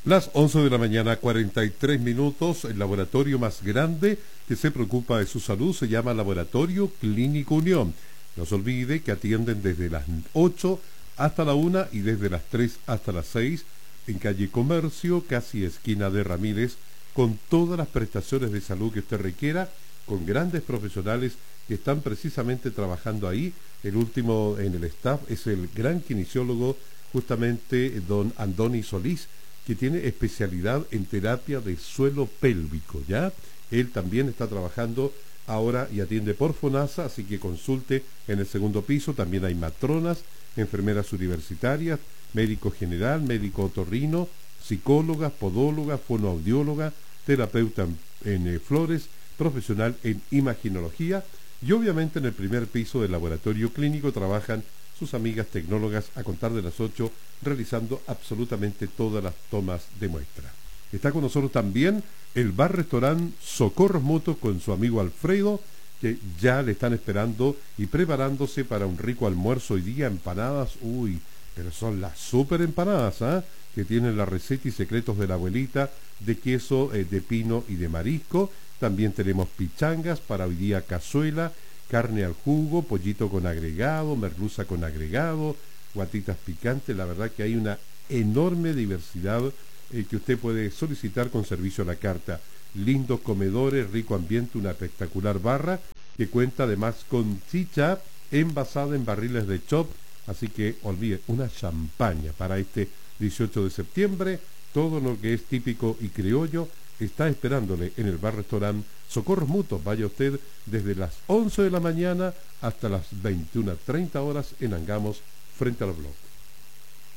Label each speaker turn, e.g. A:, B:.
A: Las 11 de la mañana, 43 minutos, el laboratorio más grande que se preocupa de su salud se llama Laboratorio Clínico Unión. No se olvide que atienden desde las 8 hasta la 1 y desde las 3 hasta las 6 en calle Comercio, casi esquina de Ramírez, con todas las prestaciones de salud que usted requiera, con grandes profesionales que están precisamente trabajando ahí. El último en el staff es el gran kinesiólogo, justamente don Andoni Solís, que tiene especialidad en terapia de suelo pélvico, ¿ya? Él también está trabajando ahora y atiende por FONASA, así que consulte en el segundo piso. También hay matronas, enfermeras universitarias, médico general, médico otorrino, psicóloga, podóloga, fonoaudióloga, terapeuta en flores, profesional en imaginología, y obviamente en el primer piso del laboratorio clínico trabajan sus amigas tecnólogas a contar de las 8, realizando absolutamente todas las tomas de muestra. Está con nosotros también el bar-restaurant Socorros Mutuos con su amigo Alfredo, que ya le están esperando y preparándose para un rico almuerzo hoy día. Empanadas, uy, pero son las super empanadas, ¿eh? Que tienen la receta y secretos de la abuelita, de queso, de pino y de marisco. También tenemos pichangas para hoy día, cazuela, carne al jugo, pollito con agregado, merluza con agregado, guatitas picantes. La verdad que hay una enorme diversidad que usted puede solicitar con servicio a la carta. Lindos comedores, rico ambiente, una espectacular barra que cuenta además con chicha envasada en barriles de chop. Así que olvide, una champaña para este 18 de septiembre. Todo lo que es típico y criollo está esperándole en el bar-restaurant Socorros Mutuos. Vaya usted desde las 11 de la mañana hasta las 21:30 horas en Angamos, frente a los bloques.